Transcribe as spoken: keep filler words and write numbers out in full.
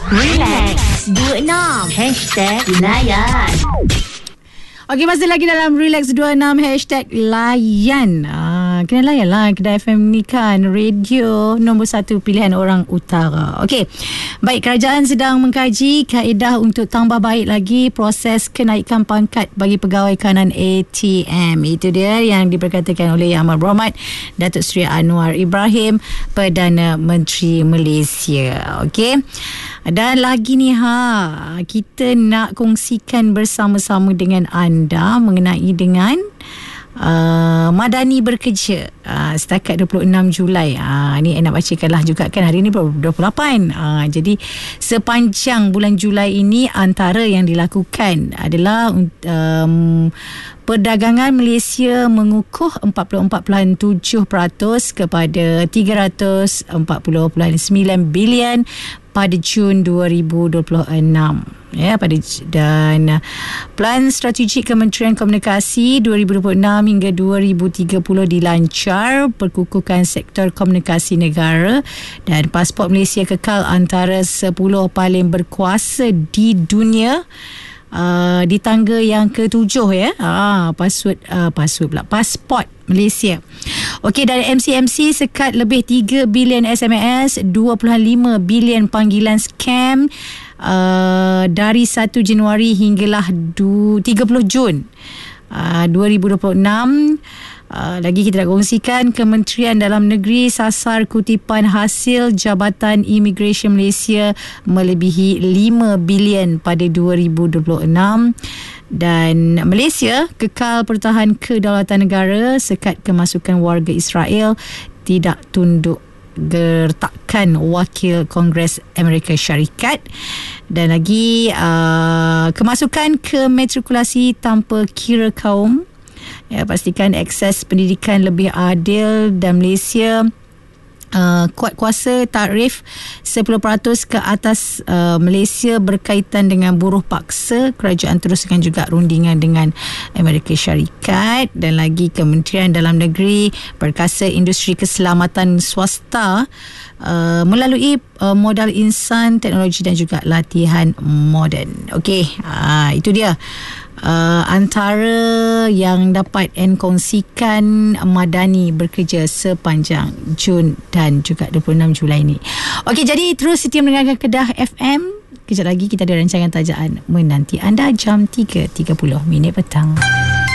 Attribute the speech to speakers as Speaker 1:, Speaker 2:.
Speaker 1: Relax dua puluh enam Hashtag Layan.
Speaker 2: Okey, masih lagi dalam Relax dua puluh enam Hashtag Layan. ah, Kena layan lah. Kedai F M ni kan radio nombor satu pilihan orang utara. Okey, baik, kerajaan sedang mengkaji kaedah untuk tambah baik lagi proses kenaikan pangkat bagi pegawai kanan A T M. Itu dia yang diperkatakan oleh Yang Amat Berhormat Datuk Seri Anwar Ibrahim, Perdana Menteri Malaysia. Okey, dan lagi ni ha, kita nak kongsikan bersama-sama dengan anda mengenai dengan Uh, Madani bekerja uh, setakat dua puluh enam Julai. uh, Ni saya nak bacakanlah juga kan. Hari ni dua puluh lapan. uh, Jadi sepanjang bulan Julai ini antara yang dilakukan adalah um, perdagangan Malaysia mengukuh empat puluh empat perpuluhan tujuh peratus kepada tiga ratus empat puluh perpuluhan sembilan bilion pada Jun dua ribu dua puluh enam. Ya, pada dan Plan Strategik Kementerian Komunikasi dua ribu dua puluh enam hingga dua ribu tiga puluh dilancar perkukuhan sektor komunikasi negara, dan pasport Malaysia kekal antara sepuluh paling berkuasa di dunia. Uh, di tangga yang ketujuh ya. Ah, password uh, password pula pasport Malaysia. Okey, dari M C M C sekat lebih tiga bilion S M S, dua puluh lima bilion panggilan scam uh, dari satu Januari hinggalah tiga puluh Jun uh, dua ribu dua puluh enam. Uh, lagi kita nak kongsikan Kementerian Dalam Negeri sasar kutipan hasil Jabatan Immigration Malaysia melebihi lima bilion pada dua ribu dua puluh enam, dan Malaysia kekal pertahan kedaulatan negara sekat kemasukan warga Israel tidak tunduk gertakan Wakil Kongres Amerika Syarikat. Dan lagi uh, kemasukan ke matrikulasi tanpa kira kaum. Ya, pastikan akses pendidikan lebih adil, dan Malaysia uh, kuat kuasa tarif sepuluh peratus ke atas uh, Malaysia berkaitan dengan buruh paksa. Kerajaan teruskan juga rundingan dengan Amerika Syarikat. Dan lagi Kementerian Dalam Negeri perkasa industri keselamatan swasta Uh, melalui uh, modal insan, teknologi dan juga latihan moden. Okey, uh, itu dia uh, antara yang dapat N kongsikan Madani bekerja sepanjang Jun dan juga dua puluh enam Julai ni. Okey, jadi terus setia mendengarkan Kedah F M. Kejap lagi kita ada rancangan tajaan menanti anda jam tiga tiga puluh minit petang.